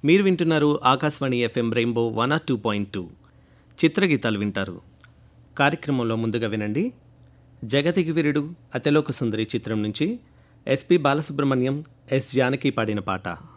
మీరు వింటున్నారు Akashvani FM rainbow 102.2 చిత్రగీతాలు వింటారు. కార్యక్రమంలో ముందుగా వినండి జగతికి వీరుడు అతిలోక సుందరి చిత్రం నుంచి ఎస్పి బాలసుబ్రహ్మణ్యం, ఎస్ జానకి పాడిన పాట.